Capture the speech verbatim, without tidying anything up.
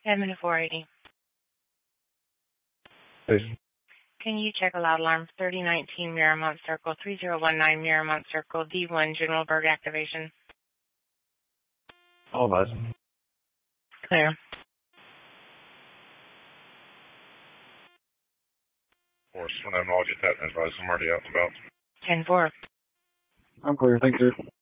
Admin four eighty. Station. Can you check a loud alarm thirty nineteen Miramont Circle, three zero one nine Miramont Circle, D one, General Berg activation? All advised. Clear. Force, when I'm all get that advice, I'm already out and about. ten four. I'm clear, thank you.